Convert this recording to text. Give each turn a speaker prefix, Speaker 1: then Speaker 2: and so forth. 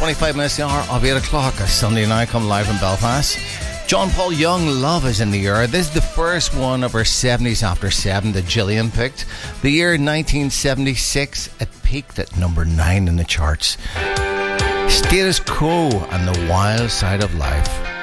Speaker 1: 25 minutes the hour of 8 o'clock. A Sunday night come live from Belfast. John Paul Young, Love is in the air. This is the first one of our 70s after 7 that Gillian picked. The year 1976, it peaked at number 9 in the charts. Status Quo and the Wild Side of Life.